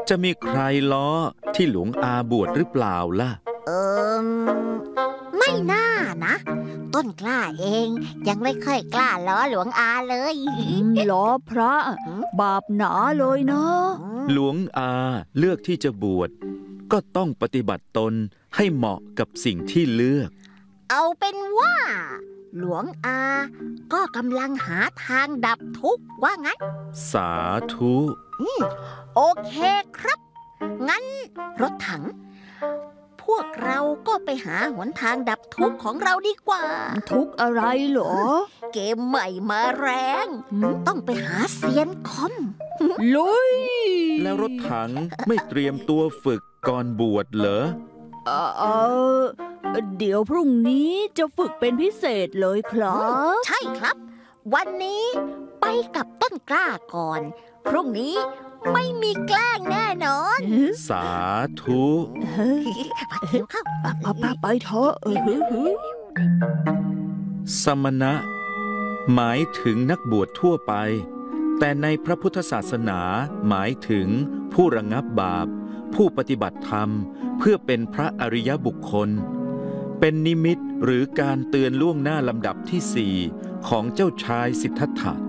จะมีใครล้อที่หลวงอาบวชหรือเปล่าล่ะไม่น่านะต้นกล้าเองยังไม่ค่อยกล้าล้อหลวงอาเลยล้อพระบาปหนาเลยเนาะหลวงอาเลือกที่จะบวชก็ต้องปฏิบัติตนให้เหมาะกับสิ่งที่เลือกเอาเป็นว่าหลวงอาก็กำลังหาทางดับทุกข์ว่างั้นสาธุโอเคครับงั้นรถถังพวกเราก็ไปหาหนทางดับทุกข์ของเราดีกว่าทุกข์อะไรเหรอเกมใหม่มาแรงต้องไปหาเซียนคอมลุยแล้วรถถังไม่เตรียมตัวฝึกก่อนบวชเหรอเดี๋ยวพรุ่งนี้จะฝึกเป็นพิเศษเลยครับใช่ครับวันนี้ไปกับต้นกล้าก่อนพรุ่งนี้ไม่มีแกล้งแน่นอนสาธุไปเถอะสมณะหมายถึงนักบวชทั่วไปแต่ในพระพุทธศาสนาหมายถึงผู้ระงับบาปผู้ปฏิบัติธรรมเพื่อเป็นพระอริยบุคคลเป็นนิมิตหรือการเตือนล่วงหน้าลำดับที่4ของเจ้าชายสิทธัตถะ